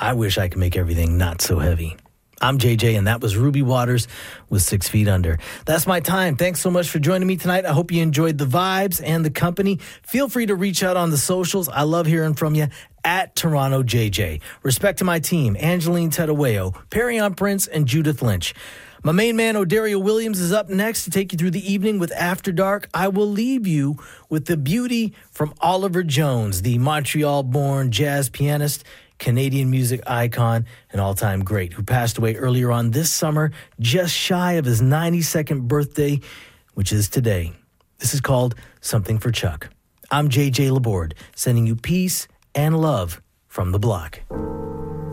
I wish I could make everything not so heavy. I'm JJ, and that was Ruby Waters with 6 Feet Under. That's my time. Thanks so much for joining me tonight. I hope you enjoyed the vibes and the company. Feel free to reach out on the socials. I love hearing from you at Toronto JJ. Respect to my team, Angeline Tedaweo, Perryon Prince, and Judith Lynch. My main man, Odario Williams, is up next to take you through the evening with After Dark. I will leave you with the beauty from Oliver Jones, the Montreal-born jazz pianist, Canadian music icon, and all-time great, who passed away earlier on this summer, just shy of his 92nd birthday, which is today. This is called Something for Chuck. I'm JJ Laborde, sending you peace and love from the block.